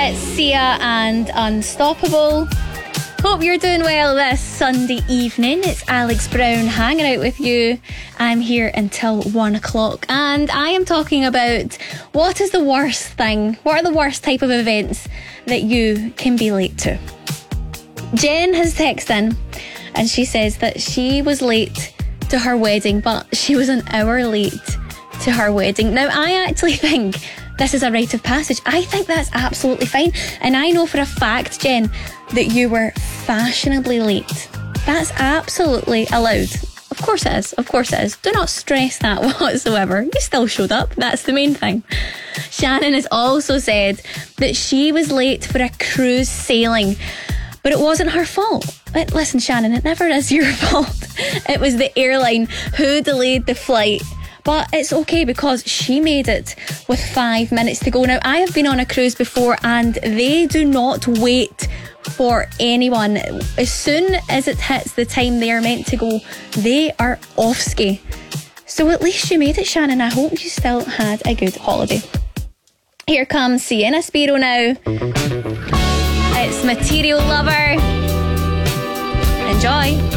It's Sia and Unstoppable. Hope you're doing well this Sunday evening. It's Alex Brown hanging out with you. I'm here until 1 o'clock and I am talking about what is the worst thing, what are the worst type of events that you can be late to. Jen has texted in and she says that she was late to her wedding, but she was an hour late to her wedding. Now, I actually think this is a rite of passage. I think that's absolutely fine. And I know for a fact, Jen, that you were fashionably late. That's absolutely allowed. Of course it is. Of course it is. Do not stress that whatsoever. You still showed up. That's the main thing. Shannon has also said that she was late for a cruise sailing, but it wasn't her fault. But listen, Shannon, it never is your fault. It was the airline who delayed the flight. But it's okay because she made it with 5 minutes to go. Now, I have been on a cruise before and they do not wait for anyone. As soon as it hits the time they are meant to go, they are off ski. So at least you made it, Shannon. I hope you still had a good holiday. Here comes Sienna Spiro now. It's Material Lover. Enjoy.